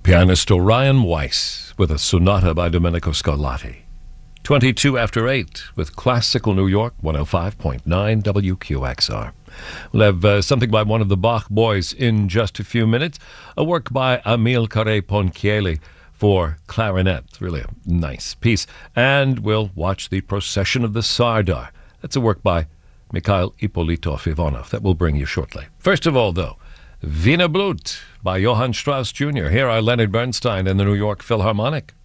Pianist Orion Weiss with a sonata by Domenico Scarlatti. 22 after 8 with Classical New York 105.9 WQXR. We'll have something by one of the Bach boys in just a few minutes. A work by Amilcare Ponchielli for clarinet. Really a nice piece. And we'll watch the Procession of the Sardar. That's a work by Mikhail Ippolitov Ivanov. That will bring you shortly. First of all, though, Wiener Blut by Johann Strauss Jr. Here are Leonard Bernstein and the New York Philharmonic.